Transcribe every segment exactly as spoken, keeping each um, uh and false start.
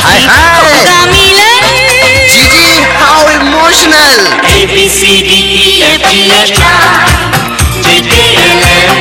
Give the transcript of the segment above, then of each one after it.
Hi, hi. Gigi, how emotional. A B C D E F G H I J K L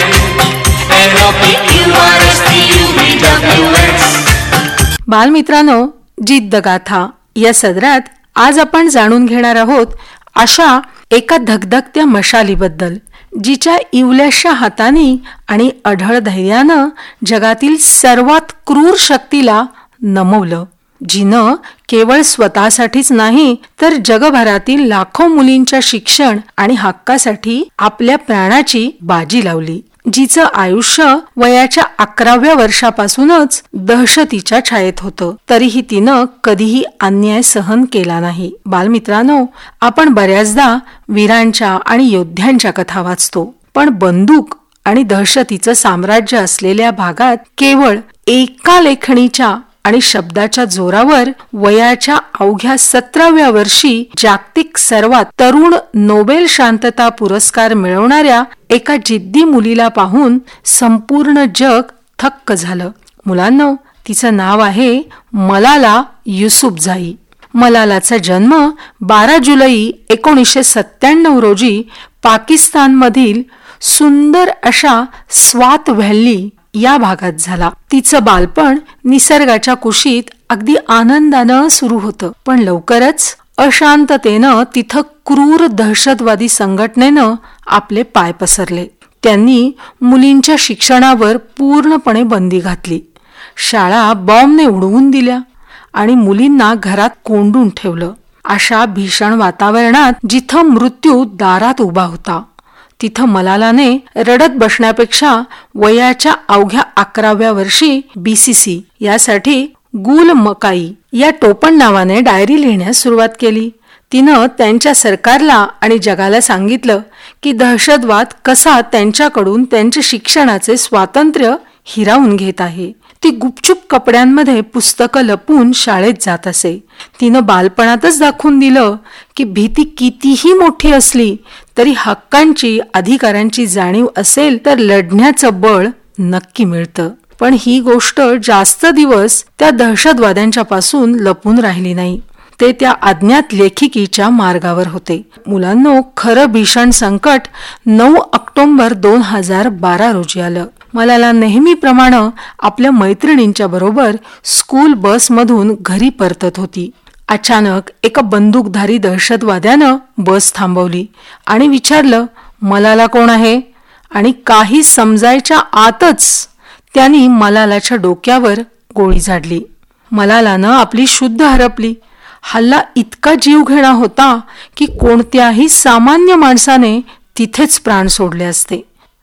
M N O P Q R S T U V W X. बालमित्रांनो, जिद्द गाथा या सदरात आज आपण जाणून घेणार आहोत अशा एका धगधगत्या मशालीबद्दल, जिच्या इवल्याशा हातांनी आणि अढळ धैर्यानं जगातील सर्वात क्रूर शक्तीला नमवलं, जिनं केवळ स्वतःसाठीच नाही तर जगभरातील लाखो मुलींच्या शिक्षण आणि हक्कासाठी आपल्या प्राणाची बाजी लावली, जिचं आयुष्य वयाच्या अकराव्या वर्षापासूनच दहशतीच्या छायेत होतं, तरीही तिनं कधीही अन्याय सहन केला नाही. बालमित्रांनो, आपण बऱ्याचदा वीरांच्या आणि योद्ध्यांच्या कथा वाचतो, पण बंदूक आणि दहशतीचं साम्राज्य असलेल्या भागात केवळ एका लेखणीच्या आणि शब्दाच्या जोरावर वयाच्या अवघ्या सतराव्या वर्षी जागतिक सर्वात तरुण नोबेल शांतता पुरस्कार मिळवणाऱ्या एका जिद्दी मुलीला पाहून संपूर्ण जग थक्क झालं. मुलांनो, तिचं नाव आहे मलाला युसुफझाई. मलालाचा जन्म बारा जुलै एकोणीसशे सत्त्याण्णव रोजी पाकिस्तानमधील सुंदर अशा स्वात व्हॅली या भागात झाला. तिचं बालपण निसर्गाच्या कुशीत अगदी आनंदानं सुरू होतं, पण लवकरच अशांततेनं तिथं क्रूर दहशतवादी संघटनेनं आपले पाय पसरले. त्यांनी मुलींच्या शिक्षणावर पूर्णपणे बंदी घातली, शाळा बॉम्बने उडवून दिल्या आणि मुलींना घरात कोंडून ठेवलं. अशा भीषण वातावरणात जिथं मृत्यू दारात उभा होता, तिथं मलालाने रडत बसण्यापेक्षा वयाच्या अवघ्या अकराव्या वर्षी बीसीसी यासाठी गुल मकाई या टोपण नावाने डायरी लिहिण्यास सुरुवात केली. तिनं त्यांच्या सरकारला आणि जगाला सांगितलं की दहशतवाद कसा त्यांच्याकडून त्यांच्या शिक्षणाचे स्वातंत्र्य हिरावून घेत आहे. ती गुपचूप कपड्यांमध्ये पुस्तकं लपून शाळेत जात असे. तिनं बालपणातच दाखवून दिलं की भीती कितीही मोठी असली तरी हक्कांची, अधिकारांची जाणीव असेल तर लढण्याचं बळ नक्की मिळतं. पण ही गोष्ट जास्त दिवस त्या दहशतवाद्यांच्या पासून लपून राहिली नाही. ते त्या अज्ञात लेखिकेच्या मार्गावर होते. मुलांनो, खरं भीषण संकट नऊ ऑक्टोबर दोन हजार बारा रोजी आलं. मलाला नेहमीप्रमाणे आपल्या मैत्रिणींच्या बरोबर स्कूल बसमधून घरी परतत होती. अचानक एका बंदूकधारी दहशतवाद्यानं बस थांबवली आणि विचारलं, मलाला कोण आहे? आणि काही समजायच्या आतच त्यांनी मलालाच्या डोक्यावर गोळी झाडली. मलालानं आपली शुद्ध हरपली. हल्ला इतका जीवघेणा होता की कोणत्याही सामान्य माणसाने तिथेच प्राण सोडले असते.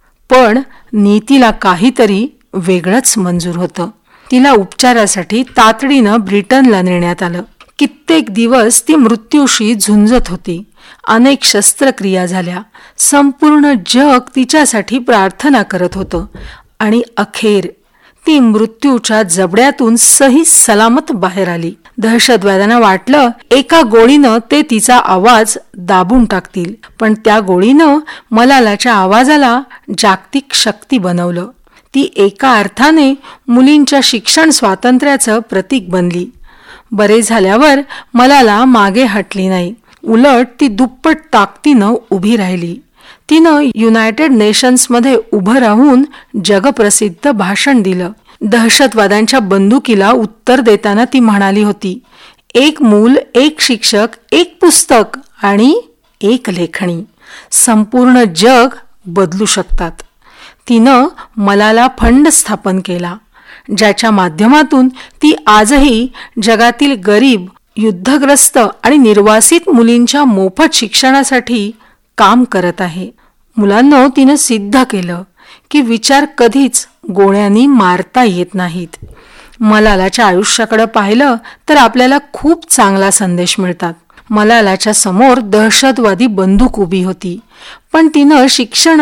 पण नीतीला काहीतरी वेगळंच मंजूर होतं. तिला उपचारासाठी तातडीनं ब्रिटनला नेण्यात आलं. कित्येक दिवस ती मृत्यूशी झुंजत होती. अनेक शस्त्रक्रिया झाल्या. संपूर्ण जग तिच्यासाठी प्रार्थना करत होतं आणि अखेर ती मृत्यूच्या जबड्यातून सही सलामत बाहेर आली. दहशतवाद्यांना वाटलं एका गोळीनं ते तिचा आवाज दाबून टाकतील, पण त्या गोळीनं मलालाच्या आवाजाला जागतिक शक्ती बनवलं. ती एका अर्थाने मुलींच्या शिक्षण स्वातंत्र्याचं प्रतीक बनली. बरे झाल्यावर मलाला मागे हटली नाही, उलट ती दुप्पट ताकदीनं उभी राहिली. तिनं युनायटेड नेशन्समध्ये उभं राहून जगप्रसिद्ध भाषण दिलं. दहशतवाद्यांच्या बंदुकीला उत्तर देताना ती म्हणाली होती, एक मूल, एक शिक्षक, एक पुस्तक आणि एक लेखणी, संपूर्ण जग बदलू शकतात. तिनं मलाला फंड स्थापन केला, ज्याच्या माध्यमातून ती आजही जगातील गरीब, युद्धग्रस्त आणि निर्वासित मुलींच्या मोफत शिक्षणासाठी काम करत आहे. मुलांनो, तिनं सिद्ध केलं की विचार कधीच गोळ्यांनी मारता येत नाहीत. मलालाच्या आयुष्याकडे पाहिलं तर आपल्याला खूप चांगला संदेश मिळतात. मलालाच्या समोर दहशतवादी बंदूक उभी होती, पण तिनं शिक्षण